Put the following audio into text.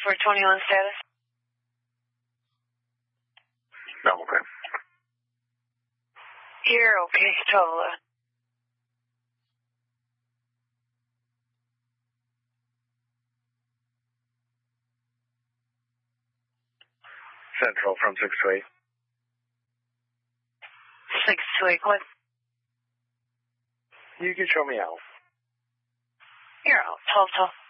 421 status. I'm okay. You're okay, 1211. Central from 6 to 8. 6 to 8, what? You can show me out. You're out, 1212.